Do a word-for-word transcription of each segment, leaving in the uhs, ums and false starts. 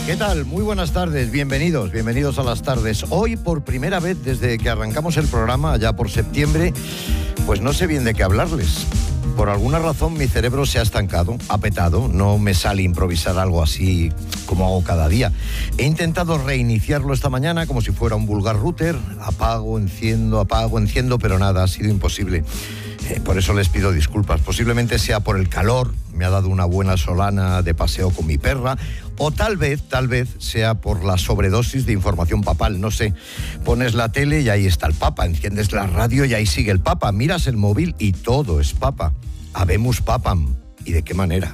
¿Qué tal? Muy buenas tardes, bienvenidos, bienvenidos a las tardes. Hoy, por primera vez desde que arrancamos el programa, allá por septiembre, pues no sé bien de qué hablarles. Por alguna razón mi cerebro se ha estancado, ha petado, no me sale improvisar algo así como hago cada día. He intentado reiniciarlo esta mañana como si fuera un vulgar router, apago, enciendo, apago, enciendo, pero nada, ha sido imposible. Eh, por eso les pido disculpas. Posiblemente sea por el calor, me ha dado una buena solana de paseo con mi perra, o tal vez, tal vez sea por la sobredosis de información papal, no sé. Pones la tele y ahí está el Papa, enciendes la radio y ahí sigue el Papa, miras el móvil y todo es Papa. Habemus Papam. ¿Y de qué manera?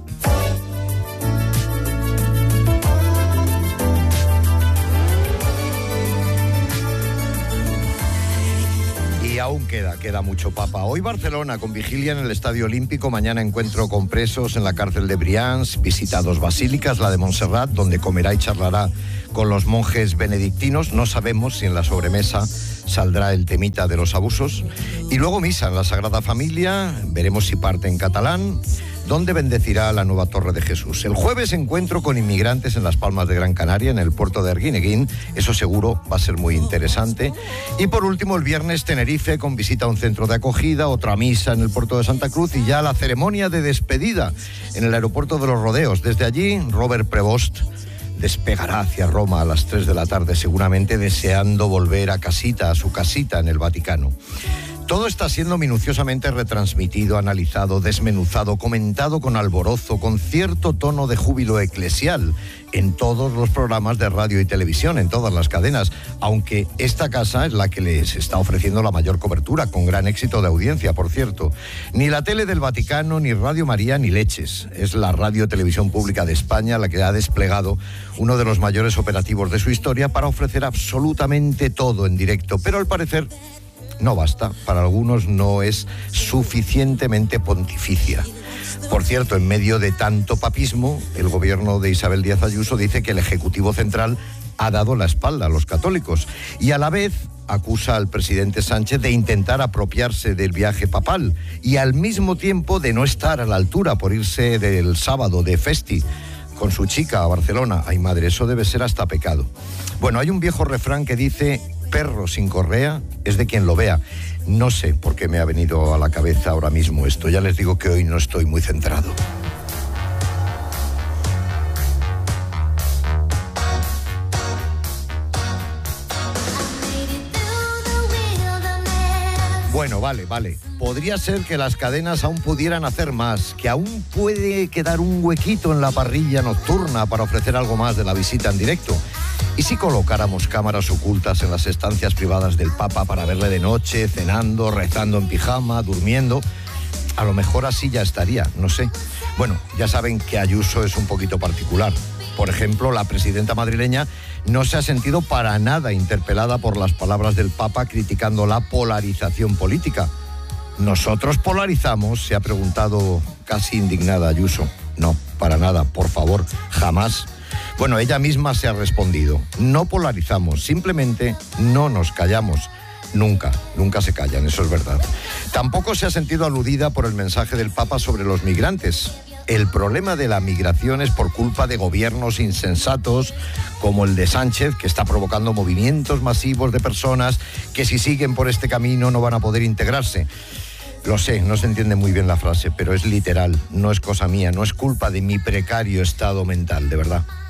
Y aún queda, queda mucho Papa. Hoy Barcelona con vigilia en el Estadio Olímpico, mañana encuentro con presos en la cárcel de Brians, visita dos basílicas, la de Montserrat, donde comerá y charlará con los monjes benedictinos. No sabemos si en la sobremesa saldrá el temita de los abusos. Y luego misa en la Sagrada Familia, veremos si parte en catalán, donde bendecirá la nueva Torre de Jesús. El jueves encuentro con inmigrantes en Las Palmas de Gran Canaria, en el puerto de Arguineguín. Eso seguro va a ser muy interesante. Y por último, el viernes Tenerife, con visita a un centro de acogida, otra misa en el puerto de Santa Cruz y ya la ceremonia de despedida en el aeropuerto de Los Rodeos. Desde allí, Robert Prevost despegará hacia Roma a las tres de la tarde, seguramente deseando volver a casita, a su casita en el Vaticano. Todo está siendo minuciosamente retransmitido, analizado, desmenuzado, comentado con alborozo, con cierto tono de júbilo eclesial en todos los programas de radio y televisión, en todas las cadenas, aunque esta casa es la que les está ofreciendo la mayor cobertura, con gran éxito de audiencia, por cierto. Ni la tele del Vaticano, ni Radio María, ni leches. Es la Radio Televisión Pública de España la que ha desplegado uno de los mayores operativos de su historia para ofrecer absolutamente todo en directo, pero al parecer no basta, para algunos no es suficientemente pontificia. Por cierto, en medio de tanto papismo, el gobierno de Isabel Díaz Ayuso dice que el Ejecutivo Central ha dado la espalda a los católicos y a la vez acusa al presidente Sánchez de intentar apropiarse del viaje papal y al mismo tiempo de no estar a la altura por irse del sábado de festi con su chica a Barcelona. Ay, madre, eso debe ser hasta pecado. Bueno, hay un viejo refrán que dice: perro sin correa es de quien lo vea. No sé por qué me ha venido a la cabeza ahora mismo esto. Ya les digo que hoy no estoy muy centrado. Bueno, vale, vale. Podría ser que las cadenas aún pudieran hacer más, que aún puede quedar un huequito en la parrilla nocturna para ofrecer algo más de la visita en directo. ¿Y si colocáramos cámaras ocultas en las estancias privadas del Papa para verle de noche, cenando, rezando en pijama, durmiendo? A lo mejor así ya estaría, no sé. Bueno, ya saben que Ayuso es un poquito particular. Por ejemplo, la presidenta madrileña no se ha sentido para nada interpelada por las palabras del Papa criticando la polarización política. ¿Nosotros polarizamos?, se ha preguntado casi indignada Ayuso. No, para nada, por favor, jamás. Bueno, ella misma se ha respondido: no polarizamos, simplemente no nos callamos. Nunca, nunca se callan, eso es verdad. Tampoco se ha sentido aludida por el mensaje del Papa sobre los migrantes. El problema de la migración es por culpa de gobiernos insensatos como el de Sánchez, que está provocando movimientos masivos de personas que si siguen por este camino no van a poder integrarse. Lo sé, no se entiende muy bien la frase, pero es literal, no es cosa mía, no es culpa de mi precario estado mental, de verdad.